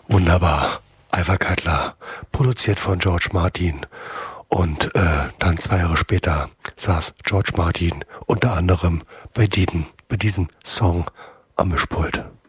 Wunderbar. Ivor Cutler, produziert von George Martin. Und dann 2 Jahre später saß George Martin unter anderem bei diesem Song am Mischpult.